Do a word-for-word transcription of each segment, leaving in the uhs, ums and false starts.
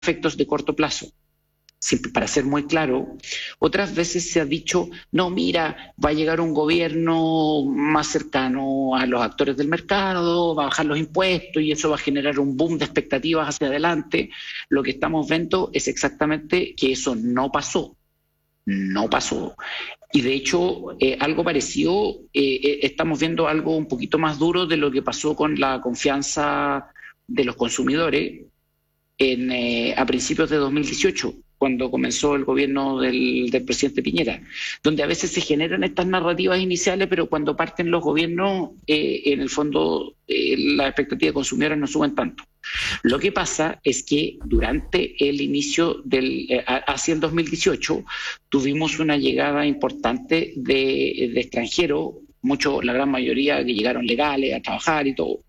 efectos de corto plazo. Siempre, para ser muy claro, otras veces se ha dicho, no, mira, va a llegar un gobierno más cercano a los actores del mercado, va a bajar los impuestos y eso va a generar un boom de expectativas hacia adelante. Lo que estamos viendo es exactamente que eso no pasó, no pasó. Y de hecho, eh, algo parecido, eh, eh, estamos viendo algo un poquito más duro de lo que pasó con la confianza de los consumidores en, eh, a principios de dos mil dieciocho, cuando comenzó el gobierno del, del presidente Piñera, donde a veces se generan estas narrativas iniciales, pero cuando parten los gobiernos, eh, en el fondo, eh, las expectativas consumidores no suben tanto. Lo que pasa es que durante el inicio del, eh, hacia el dos mil dieciocho, tuvimos una llegada importante de, de extranjeros, mucho, la gran mayoría que llegaron legales a trabajar y todo.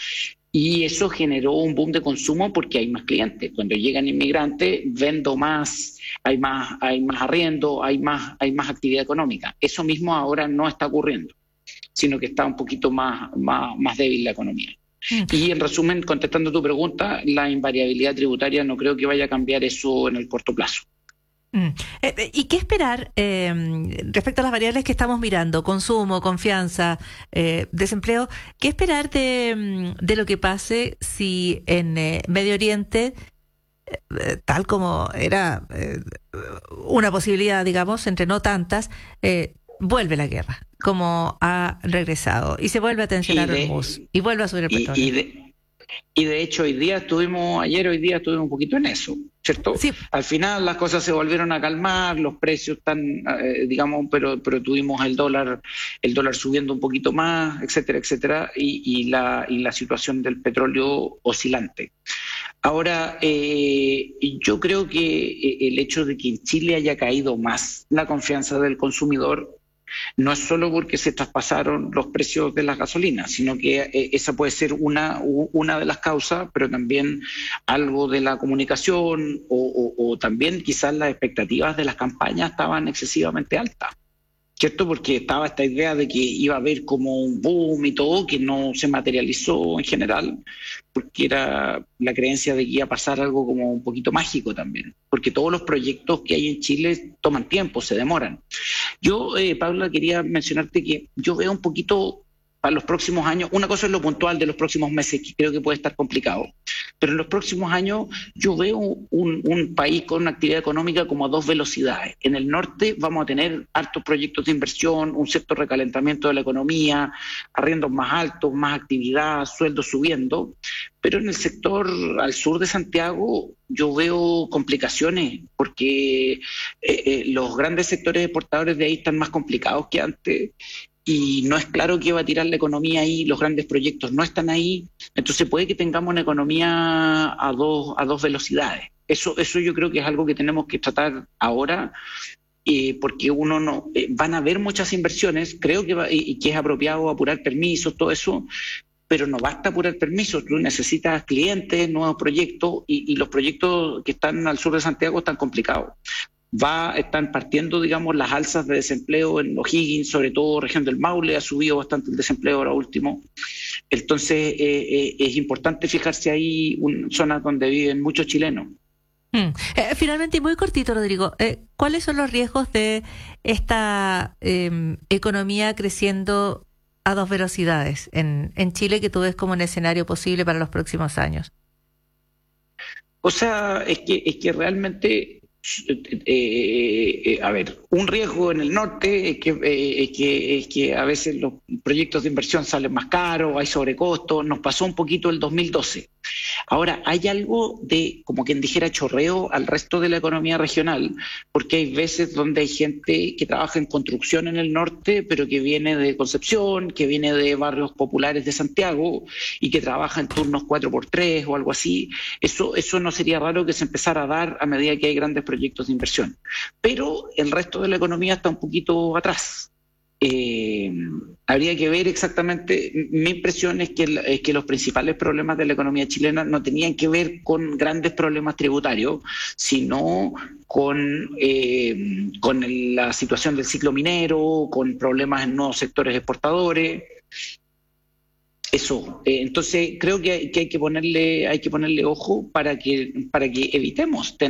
Y eso generó un boom de consumo porque hay más clientes. Cuando llegan inmigrantes, vendo más, hay más, hay más arriendo, hay más, hay más actividad económica. Eso mismo ahora no está ocurriendo, sino que está un poquito más, más, más débil la economía. Mm. Y en resumen, contestando tu pregunta, la invariabilidad tributaria no creo que vaya a cambiar eso en el corto plazo. Mm. Eh, ¿Y qué esperar eh, respecto a las variables que estamos mirando? Consumo, confianza, eh, desempleo. ¿Qué esperar de, de lo que pase si en eh, Medio Oriente, eh, tal como era eh, una posibilidad, digamos, entre no tantas, eh, vuelve la guerra, como ha regresado, y se vuelve a tensionar Hormuz, y vuelve a subir el y, petróleo? y de, Y de hecho hoy día estuvimos, ayer hoy día estuvimos un poquito en eso, ¿cierto? Sí. Al final las cosas se volvieron a calmar, los precios están, eh, digamos, pero, pero tuvimos el dólar, el dólar subiendo un poquito más, etcétera, etcétera, y, y, la, y la situación del petróleo oscilante. Ahora, eh, yo creo que el hecho de que en Chile haya caído más la confianza del consumidor no es solo porque se traspasaron los precios de las gasolinas, sino que eh, esa puede ser una, una de las causas, pero también algo de la comunicación o, o, o también quizás las expectativas de las campañas estaban excesivamente altas, ¿cierto? Porque estaba esta idea de que iba a haber como un boom y todo, que no se materializó en general, porque era la creencia de que iba a pasar algo como un poquito mágico también, porque todos los proyectos que hay en Chile toman tiempo, se demoran. Yo, eh, Paula, quería mencionarte que yo veo un poquito para los próximos años, una cosa es lo puntual de los próximos meses, que creo que puede estar complicado, pero en los próximos años yo veo un, un país con una actividad económica como a dos velocidades. En el norte vamos a tener hartos proyectos de inversión, un cierto recalentamiento de la economía, arriendos más altos, más actividad, sueldos subiendo, pero en el sector al sur de Santiago yo veo complicaciones porque eh, eh, los grandes sectores exportadores de ahí están más complicados que antes y no es claro qué va a tirar la economía ahí, los grandes proyectos no están ahí, entonces puede que tengamos una economía a dos, a dos velocidades. Eso, eso yo creo que es algo que tenemos que tratar ahora, eh, porque uno no eh, van a haber muchas inversiones, creo que, va, y, y que es apropiado apurar permisos, todo eso, pero no basta apurar permisos, tú necesitas clientes, nuevos proyectos, y, y los proyectos que están al sur de Santiago están complicados. Va, están partiendo, digamos, las alzas de desempleo en O'Higgins, sobre todo región del Maule, ha subido bastante el desempleo ahora último. Entonces, eh, eh, es importante fijarse ahí en zonas donde viven muchos chilenos. Hmm. Eh, finalmente, y muy cortito, Rodrigo, eh, ¿cuáles son los riesgos de esta eh, economía creciendo a dos velocidades en, en Chile, que tú ves como un escenario posible para los próximos años? O sea, es que, es que realmente... Eh, eh, a ver, un riesgo en el norte es que, eh, es, que, es que a veces los proyectos de inversión salen más caros, hay sobrecostos, nos pasó un poquito el dos mil doce. Ahora, hay algo de, como quien dijera, chorreo al resto de la economía regional, porque hay veces donde hay gente que trabaja en construcción en el norte, pero que viene de Concepción, que viene de barrios populares de Santiago y que trabaja en turnos cuatro por tres o algo así. Eso, eso no sería raro que se empezara a dar a medida que hay grandes proyectos de inversión. Pero el resto de la economía está un poquito atrás. Eh, habría que ver exactamente, mi impresión es que, es que los principales problemas de la economía chilena no tenían que ver con grandes problemas tributarios, sino con, eh, con el, la situación del ciclo minero, con problemas en nuevos sectores exportadores. Eso, eh, entonces creo que hay, que hay que ponerle hay que ponerle ojo para que para que evitemos